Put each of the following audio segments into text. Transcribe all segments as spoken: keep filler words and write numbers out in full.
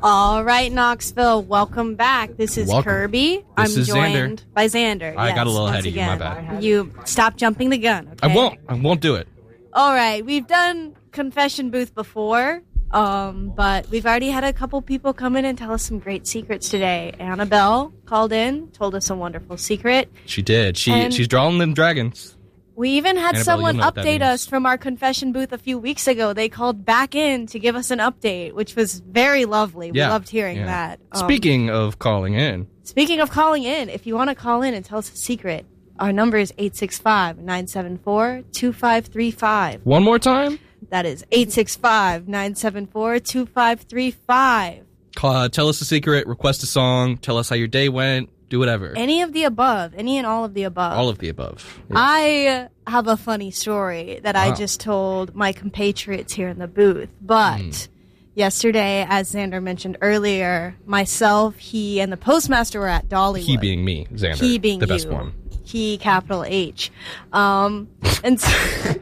All right, Knoxville, welcome back. This is Welcome. Kirby. This I'm is joined Xander. by Xander. I yes, got a little once ahead of you, again. my bad. You stop jumping the gun, okay? I won't. I won't do it. All right, we've done Confession Booth before, um, but we've already had a couple people come in and tell us some great secrets today. Annabelle called in, told us a wonderful secret. She did. She And- She's drawing them dragons. We even had Annabelle, someone you know what that update means. us from our confession booth a few weeks ago. They called back in to give us an update, which was very lovely. Yeah. We loved hearing yeah. that. Um, Speaking of calling in, Speaking of calling in, if you want to call in and tell us a secret, our number is eight six five, nine seven four, two five three five. one more time, That is eight six five, nine seven four, two five three five. call, uh, tell us a secret, request a song, tell us how your day went, do whatever. Any of the above. Any and all of the above. All of the above. Yeah. I have a funny story that I Wow. just told my compatriots here in the booth. But Mm. yesterday, as Xander mentioned earlier, myself, he, and the postmaster were at Dollywood. He being me, Xander. He being the you. best one. He, capital H. Um, and, so,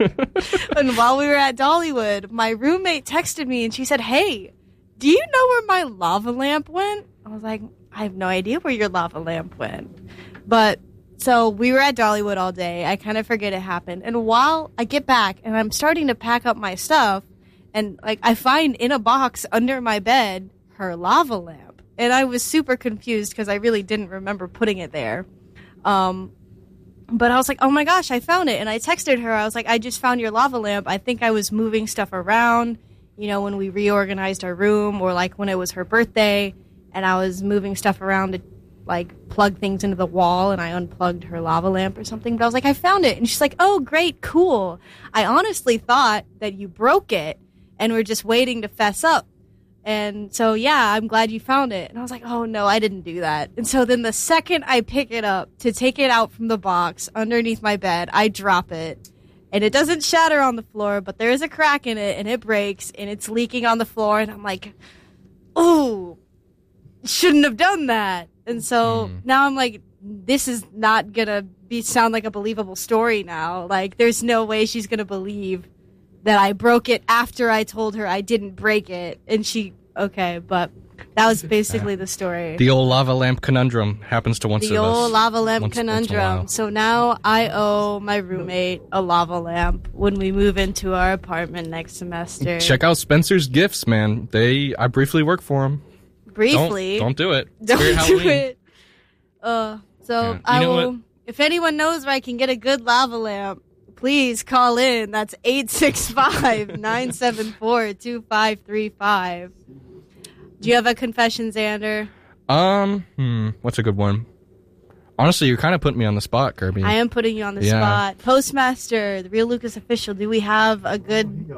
and while we were at Dollywood, my roommate texted me and she said, "Hey, do you know where my lava lamp went?" I was like, "I have no idea where your lava lamp went." But so we were at Dollywood all day. I kind of forget it happened. And while I get back and I'm starting to pack up my stuff, and like I find in a box under my bed her lava lamp. And I was super confused because I really didn't remember putting it there. Um, but I was like, "Oh my gosh, I found it." And I texted her. I was like, "I just found your lava lamp. I think I was moving stuff around, you know, when we reorganized our room, or like when it was her birthday, and I was moving stuff around to like plug things into the wall, and I unplugged her lava lamp or something." But I was like, "I found it." And she's like, "Oh, great, cool. I honestly thought that you broke it and we're just waiting to fess up. And so, yeah, I'm glad you found it." And I was like, "Oh, no, I didn't do that." And so then the second I pick it up to take it out from the box underneath my bed, I drop it. And it doesn't shatter on the floor, but there is a crack in it, and it breaks, and it's leaking on the floor. And I'm like, "Oh, shouldn't have done that." And so Mm. now I'm like, this is not going to be sound like a believable story now. Like, there's no way she's going to believe that I broke it after I told her I didn't break it. And she, okay, but that was basically the story. The old lava lamp conundrum happens to once The of us. old lava lamp once- once in a conundrum. while. So now I owe my roommate a lava lamp when we move into our apartment next semester. Check out Spencer's Gifts, man. They I briefly work for him. Briefly. Don't, don't do it. Don't Spirit do Halloween. it. Uh, so Yeah. You I know will. what? If anyone knows where I can get a good lava lamp, please call in. That's eight six five, nine seven four, two five three five. Do you have a confession, Xander? Um, hmm, what's a good one? Honestly, you're kind of putting me on the spot, Kirby. I am putting you on the Yeah. spot. Postmaster, the Real Lucas official. Do we have a good?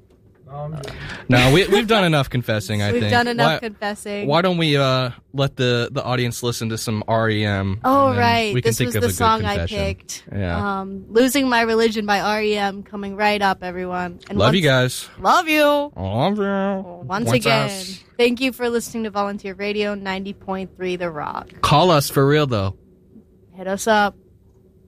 No, we we've done enough confessing. I We've think done enough Why, confessing. why don't we uh let the the audience listen to some R E M? Oh, and then right. We can This think was of the a good song I confession. picked. Yeah. Um, Losing My Religion by R E M coming right up, everyone. And Love once- you guys. Love you. Love you. Once Once again, us. thank you for listening to Volunteer Radio ninety point three The Rock. Call us for real though. Hit us up.